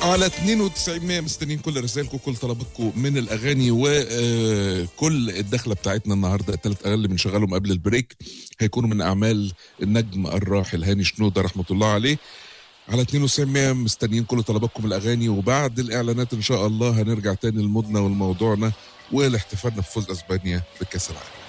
على 92 مستنيين كل رسائلكم، كل طلباتكم من الاغاني، وكل الدخله بتاعتنا النهارده. الثلاث اغاني اللي بنشغلهم قبل البريك هيكونوا من اعمال النجم الراحل هاني شنودة رحمه الله عليه. على 92 مستنيين كل طلباتكم من الاغاني، وبعد الاعلانات ان شاء الله هنرجع تاني لمودنا ولموضوعنا ولاحتفالنا بفوز اسبانيا بكاس العالم.